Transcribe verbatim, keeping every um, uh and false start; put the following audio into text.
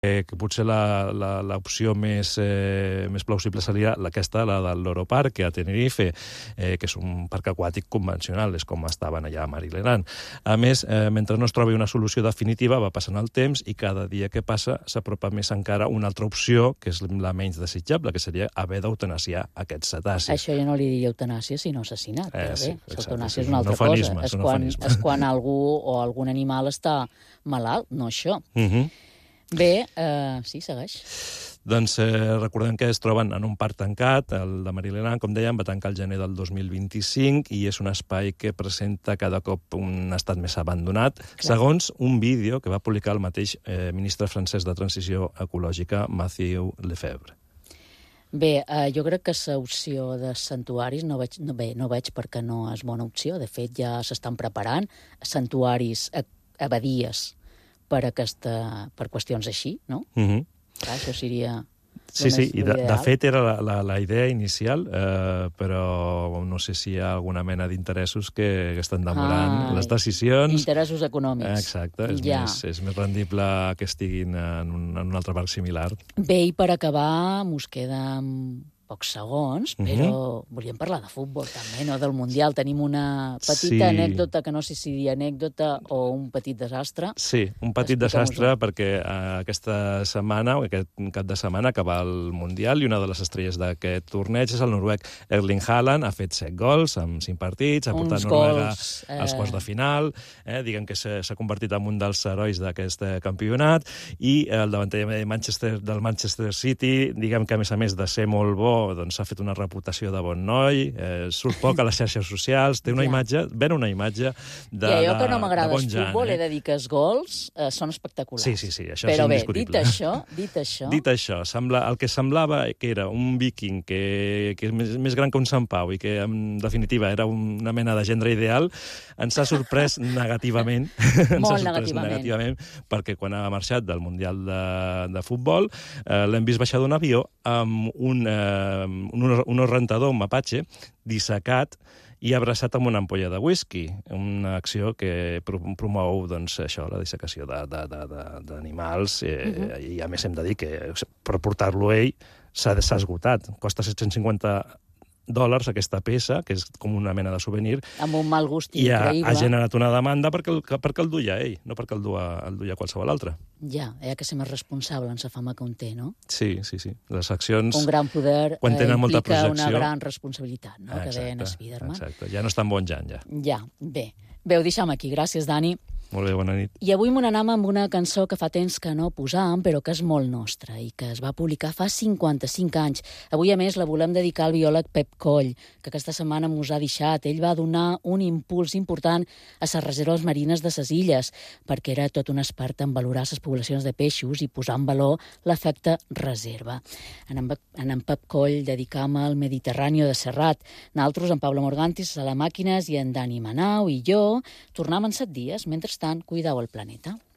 Eh, que potser l'opció més, eh, més plausible seria aquesta, la del Loro Parque a Tenerife, eh, que és un parc aquàtic convencional, és com estaven allà a Marileland. A més, eh, mentre no es trobi una solució definitiva, va passant el temps i cada dia que passa s'apropa més encara una altra opció, que és la menys desitjable, que seria haver d'eutanasiar aquests cetacis. Això jo no li diria eutanàsia, sinó assassinat. Eh, però sí, bé, exacte, eutanàsia sí, és una altra eufemisme, cosa. és És un quan, eufemisme. és quan algú o algun animal està malalt, no això. Uh -huh. Bé, eh, sí, segueix. Doncs eh, recordem que es troben en un parc tancat, el de Marileland, com dèiem, va tancar el gener del dos mil vint-i-cinc i és un espai que presenta cada cop un estat més abandonat, Clar. segons un vídeo que va publicar el mateix eh, ministre francès de Transició Ecològica, Mathieu Lefebvre. Bé, eh, jo crec que l'opció de santuaris no veig, no, bé, no veig perquè no és bona opció. De fet, ja s'estan preparant santuaris, abadies, per, aquesta, per qüestions així, no? Uh -huh. Clar, això seria... Sí, sí, i de, de fet era la, la, la idea inicial, eh, però no sé si hi ha alguna mena d'interessos que, que estan demorant ah, les decisions. Interessos econòmics. Exacte, és, ja. més, és més rendible que estiguin en un, en un altre parc similar. Bé, i per acabar, mos queden pocs segons, però uh -huh. volíem parlar de futbol també, no? Del Mundial. Tenim una petita sí. anècdota, que no sé si dir anècdota o un petit desastre. Sí, un petit desastre perquè uh, aquesta setmana, o aquest cap de setmana, acaba el Mundial i una de les estrelles d'aquest torneig és el noruec Erling Haaland. Ha fet set gols en cinc partits, ha portat Uns Noruega gols, eh... als quarts de final, eh, diguem que s'ha convertit en un dels herois d'aquest campionat, i el davanter de Manchester, del Manchester City, diguem que a més a més de ser molt bo, doncs s'ha fet una reputació de bon noi, eh, surt poc a les xarxes socials, té una ja. imatge, ven una imatge de, I allò de, que no m'agrada bon el jan, futbol, eh? he de dir que els gols eh, són espectaculars. Sí, sí, sí, això Però és bé, indiscutible. dit això, dit això... Dit això, sembla, el que semblava que era un viking que, que és més, més gran que un Sant Pau i que, en definitiva, era una mena de gendre ideal, ens ha sorprès negativament. ens Molt ha sorprès negativament. negativament, perquè quan ha marxat del Mundial de, de Futbol eh, l'hem vist baixar d'un avió amb un, eh, un, un rentador, un mapatge, dissecat i abraçat amb una ampolla de whisky, una acció que promou doncs, això, la dissecació d'animals, eh, uh -huh. i a més hem de dir que per portar-lo ell s'ha esgotat. Costa set-cents cinquanta dòlars aquesta peça, que és com una mena de souvenir. Amb un mal gust i increïble. I ha, ha generat una demanda perquè el, perquè el duia ell, no perquè el duia, el duia qualsevol altre. Ja, hi ha que ser més responsable en la fama que un té, no? Sí, sí, sí. Les accions... Un gran poder quan tenen eh, molta implica projecció, una gran responsabilitat, no? Exacte, que deien Spiderman. Exacte, ja no està en bon jan, ja. Ja, bé. Bé, ho deixem aquí. Gràcies, Dani. Molt bé, bona nit. I avui m'ho n'anem amb una cançó que fa temps que no posàvem, però que és molt nostra i que es va publicar fa cinquanta-cinc anys. Avui, a més, la volem dedicar al biòleg Pep Coll, que aquesta setmana mos ha deixat. Ell va donar un impuls important a les reserves marines de les illes, perquè era tot un expert en valorar les poblacions de peixos i posar en valor l'efecte reserva. En en, en en Pep Coll dedicam al Mediterrani de Serrat. Nosaltres, en Pablo Morgantis, a la Màquines, i en Dani Manau i jo, tornam en set dies. Mentrestant, cuideu el planeta.